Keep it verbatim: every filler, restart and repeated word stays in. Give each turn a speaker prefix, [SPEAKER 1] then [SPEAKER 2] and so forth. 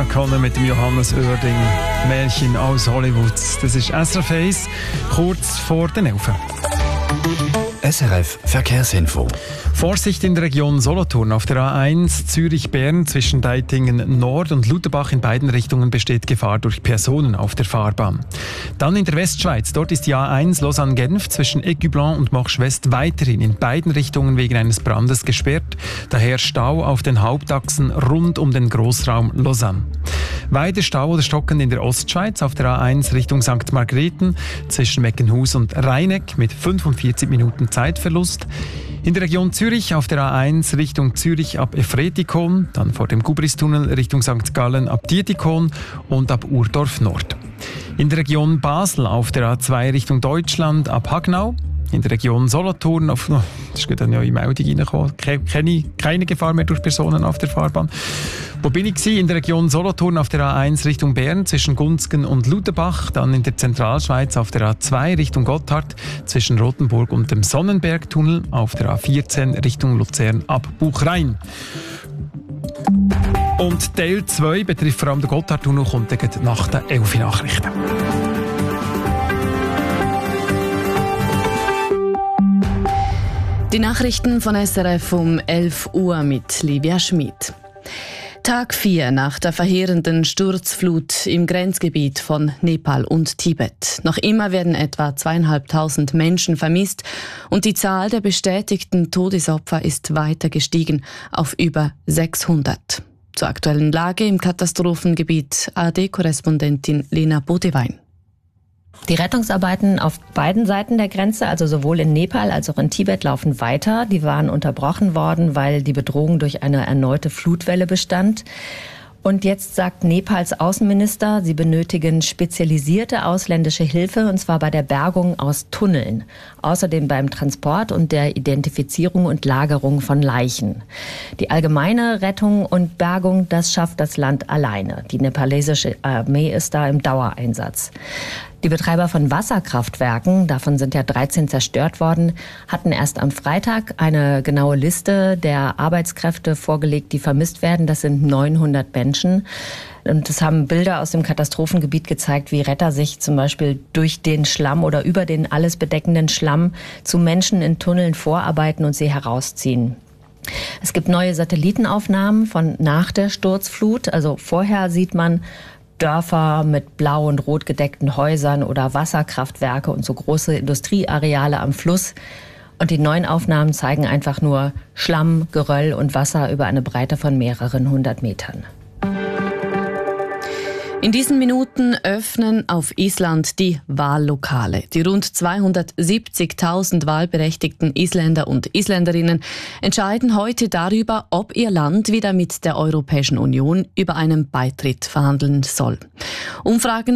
[SPEAKER 1] Sarah Connor mit dem Johannes Oerding. Märchen aus Hollywood. Das ist S R F eins, kurz vor den elf.
[SPEAKER 2] S R F Verkehrsinfo.
[SPEAKER 1] Vorsicht in der Region Solothurn auf der A eins Zürich-Bern zwischen Deitingen Nord und Lutherbach in beiden Richtungen besteht Gefahr durch Personen auf der Fahrbahn. Dann in der Westschweiz, dort ist die A eins Lausanne-Genf zwischen Aigueblanc und Morsch-West weiterhin in beiden Richtungen wegen eines Brandes gesperrt, daher Stau auf den Hauptachsen rund um den Grossraum Lausanne. Weiter Stau oder Stocken in der Ostschweiz auf der A eins Richtung Sankt Margrethen zwischen Meckenhus und Rheineck mit fünfundvierzig Minuten Zeitverlust. In der Region Zürich auf der A eins Richtung Zürich ab Efretikon, dann vor dem Gubristunnel Richtung Sankt Gallen ab Dietikon und ab Urdorf Nord. In der Region Basel auf der A zwei Richtung Deutschland ab Hagnau. In der Region Solothurn, auf, oh, das ist gerade eine neue Meldung reingekommen, keine, keine Gefahr mehr durch Personen auf der Fahrbahn. Wo bin ich gewesen? In der Region Solothurn auf der A eins Richtung Bern zwischen Gunzgen und Lutherbach, dann in der Zentralschweiz auf der A zwei Richtung Gotthard zwischen Rothenburg und dem Sonnenbergtunnel, auf der A vierzehn Richtung Luzern ab Buchrein. Und Teil zwei betrifft vor allem den Gotthardtunnel, kommt nach den elf Nachrichten.
[SPEAKER 3] Die Nachrichten von S R F um elf Uhr mit Livia Schmid. Tag vier nach der verheerenden Sturzflut im Grenzgebiet von Nepal und Tibet. Noch immer werden etwa zweieinhalbtausend Menschen vermisst und die Zahl der bestätigten Todesopfer ist weiter gestiegen auf über sechshundert. Zur aktuellen Lage im Katastrophengebiet A R D-Korrespondentin Lena Bodewein.
[SPEAKER 4] Die Rettungsarbeiten auf beiden Seiten der Grenze, also sowohl in Nepal als auch in Tibet, laufen weiter. Die waren unterbrochen worden, weil die Bedrohung durch eine erneute Flutwelle bestand. Und jetzt sagt Nepals Außenminister, sie benötigen spezialisierte ausländische Hilfe, und zwar bei der Bergung aus Tunneln. Außerdem beim Transport und der Identifizierung und Lagerung von Leichen. Die allgemeine Rettung und Bergung, das schafft das Land alleine. Die nepalesische Armee ist da im Dauereinsatz. Die Betreiber von Wasserkraftwerken, davon sind ja dreizehn zerstört worden, hatten erst am Freitag eine genaue Liste der Arbeitskräfte vorgelegt, die vermisst werden. Das sind neunhundert Menschen. Und es haben Bilder aus dem Katastrophengebiet gezeigt, wie Retter sich zum Beispiel durch den Schlamm oder über den alles bedeckenden Schlamm zu Menschen in Tunneln vorarbeiten und sie herausziehen. Es gibt neue Satellitenaufnahmen von nach der Sturzflut. Also vorher sieht man Dörfer mit blau und rot gedeckten Häusern oder Wasserkraftwerke und so große Industrieareale am Fluss. Und die neuen Aufnahmen zeigen einfach nur Schlamm, Geröll und Wasser über eine Breite von mehreren hundert Metern.
[SPEAKER 3] In diesen Minuten öffnen auf Island die Wahllokale. Die rund zweihundertsiebzigtausend wahlberechtigten Isländer und Isländerinnen entscheiden heute darüber, ob ihr Land wieder mit der Europäischen Union über einen Beitritt verhandeln soll. Umfragen